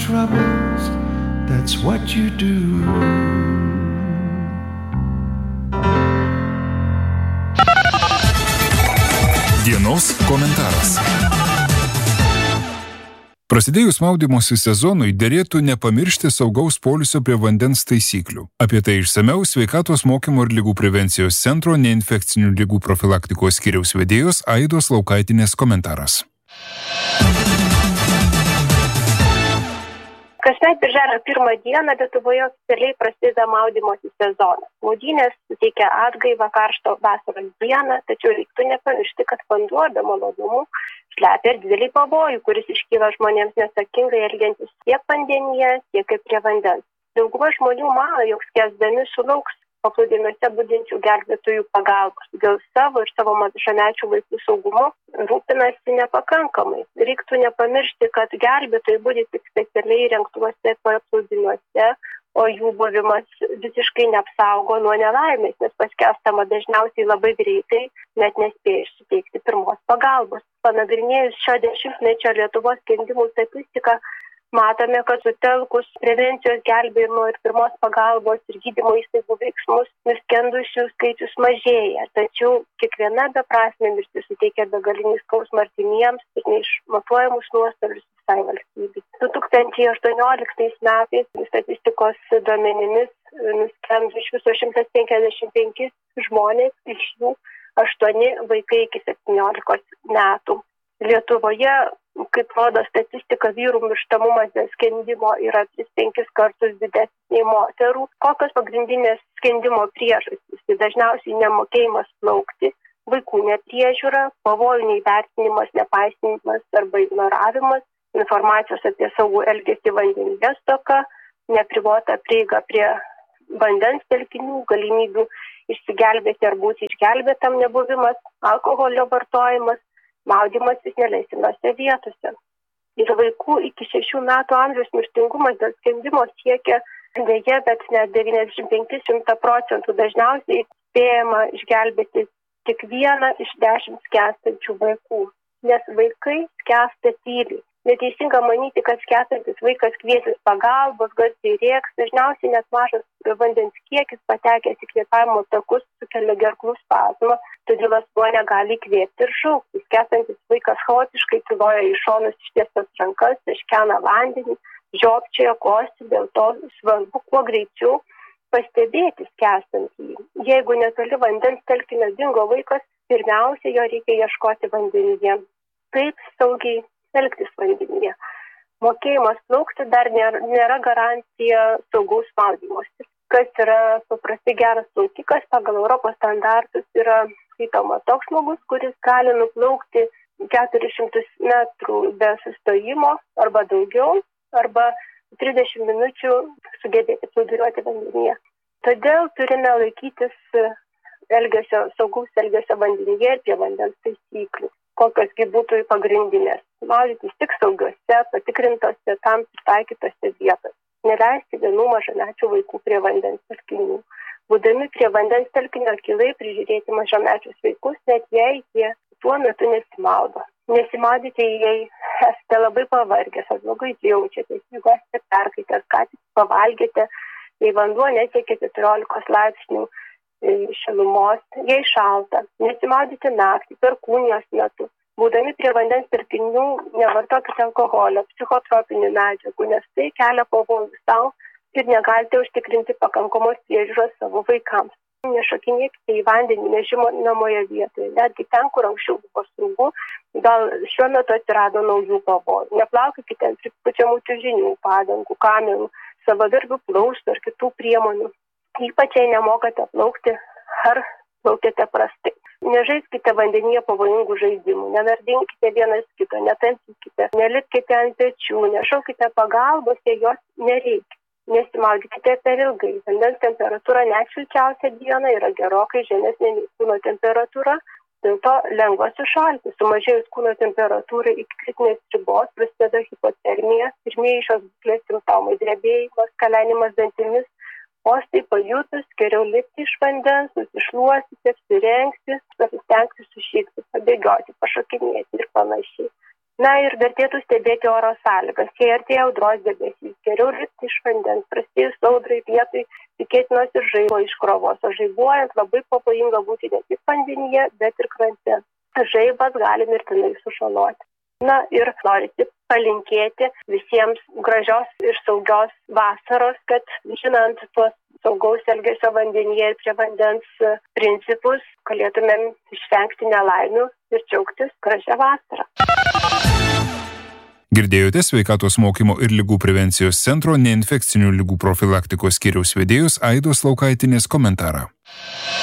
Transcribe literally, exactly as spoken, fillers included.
troubles, that's what you do. Dienos komentaras. Prasidėjus maudymosi sezonui derėtų nepamiršti saugaus poilsio prie vandens taisyklių. Apie tai išsamiau Sveikatos mokymo ir ligų prevencijos centro neinfekcinių ligų profilaktikos skyriaus vedėjos Aidos Laukaitinės komentaras. Kasmet birželio pirmą dieną Lietuvoje oficialiai prasideda maudymosi sezonas. Maudynės suteikia atgaivą karšto vasaros dieną, tačiau reiktų nepamiršti, kad vanduo be malonumų slepia ir didelį pavojų, kuris iškyla žmonėms neatsakingai elgiantis tiek vandenyje, tiek ir prie vandens. Dauguma žmonių mano, jog skęsdami sulauks paplūdimiuose budinčių gelbėtojų pagalbos. Dėl savo ir savo mažamečių vaikų saugumo rūpinasi nepakankamai. Reiktų nepamiršti, kad gelbėtojai budi tik specialiai įrengtuose paplūdimiuose, o jų buvimas visiškai neapsaugo nuo nelaimės, nes paskęstama dažniausiai labai greitai, net nespėjus suteikti pirmos pagalbos. Panagrinėjus šio dešimtmečio Lietuvos skendimų statistiką, matome, kad sutelkus prevencijos gelbėjimo ir pirmos pagalbos ir gydymo įstaigų veiksmus nuskendusių skaičius mažėja. Tačiau kiekviena beprasmė mirtis suteikia begalinį skausmą artimiems ir neišmatuojamus nuostolius visai valstybei. du tūkstančiai aštuonioliktais metais statistikos duomenimis nuskendo iš viso šimtas penkiasdešimt penki žmonės, iš jų aštuoni vaikai iki septyniolikos metų. Lietuvoje, kaip rodo statistika, vyrų mirštamumas dėl skendimo yra tris penkis kartus didesnis nei moterų. Kokios pagrindinės skendimo priežastys? Tai dažniausiai nemokėjimas plaukti, vaikų nepriežiūra, pavojų neįvertinimas, nepaisinimas arba ignoravimas, informacijos apie saugų elgesį vandenyje stoka, nepribota prieiga prie vandens telkinių, galimybių išsigelbėti ar būti išgelbėtam nebuvimas, alkoholio vartojimas, maudymasis neleisinose vietose. Ir vaikų iki šešių metų amžiaus mirtingumas dėl skendimo siekia deja, bet net devyniasdešimt penki procentų. Dažniausiai spėjama išgelbėti tik vieną iš dešimt skęstančių vaikų, nes vaikai skęsta tyliai. Neteisinga manyti, kad skęstantis vaikas kviesis pagalbos, garsiai rėks, dažniausiai net mažas vandens kiekis patekęs į kvėpavimo takus sukelia gerklų spazmą, todėl asmuo negali įkvėpti ir šaukti. Skęstantis vaikas chaotiškai kiloja į šonus ištiestas rankas, iškena vandenį, žiopčioja, kosti, dėl to svarbu kuo greičiau pastebėti skęstantį. Jeigu netoli vandens telkinio dingo vaikas, pirmiausia, jo reikia ieškoti vandenyje. Kaip saugiai elgtis vandenyje. Mokėjimas plaukti dar nėra, nėra garantija saugaus maudymosi. Kas yra paprastai geras plaukikas, pagal Europos standartus yra skaitoma toks žmogus, kuris gali nuplaukti keturis šimtus metrų be sustojimo arba daugiau, arba trisdešimt minučių sugebėti plūduriuoti vandenyje. Todėl turime laikytis elgesio, saugaus elgesio vandenyje ir prie vandens taisyklių. Kokiosgi būtų pagrindinės. Maudytis tik saugiuose, patikrintose, tam pritaikytose vietose. Neleisti vienų mažamečių vaikų prie vandens telkinių. Būdami prie vandens telkinio akylai prižiūrėti mažamečius vaikus, net jei jie tuo metu nesimaudo. Nesimaudyti, jei esate labai pavargęs, ar blogai jaučiatės, jeigu esate perkaitęs, ką tik pavalgėte, jei vanduo nesiekia keturiolikos laipsnių šilumos, jei šalta, nesimaudyti naktį, perkūnijos metu. Būdami prie vandens telkinių nevartokite alkoholio, psichotropinių medžiagų, nes tai kelia pavojų sau ir negalite užtikrinti pakankamos priežiūros savo vaikams. Nešokinėkite į vandenį nežinomoje vietoje, netgi ten, kur anksčiau buvo saugu, gal šiuo metu atsirado naujų pavojų. Neplaukite ant pripučiamų čiužinių, padangų, kamerų, savadarbių plaustų ar kitų priemonių. Ypač jei nemokate plaukti ar plaukiate prastai. Nežaiskite vandenyje pavojingų žaidimų, nenardinkite vienas kito, netampykite, nelipkite ant pečių, nešaukite pagalbos, jei jos nereikia. Nesimaudykite per ilgai. Vandens temperatūra net šilčiausia diena yra gerokai žemesnė nei kūno temperatūra, dėl to lengva sušalti. Sumažėjus kūno temperatūrai iki kritinės ribos prasideda hipotermija, pirmieji šios būklės simptomai – drebėjimas, kalenimas dantimis. Vos tai pajutus, geriau lipti iš vandens, nusišluosite, apsirengti, pasistengti sušykti, pabėgioti, pašokinėti ir panašiai. Na ir vertėtų stebėti oro sąlygas. Jei artėja audros debesys, geriau lipti iš vandens, prasidėjus audrai vietoj tikėtinos ir žaibo iškrovos. O žaibuojant labai pavojinga būti ne tik vandenyje, bet ir krante. Žaibas gali mirtinai sušaloti. Na ir norisi palinkėti visiems gražios ir saugios vasaros, kad žinant tuos saugaus elgesio vandenyje ir prie vandens principus, galėtumėm išvengti nelaimių ir džiaugtis gražią vasarą. Girdėjote sveikatos mokymo ir ligų prevencijos centro neinfekcinių ligų profilaktikos skyriaus vedėjos Aidos Laukaitinės komentarą.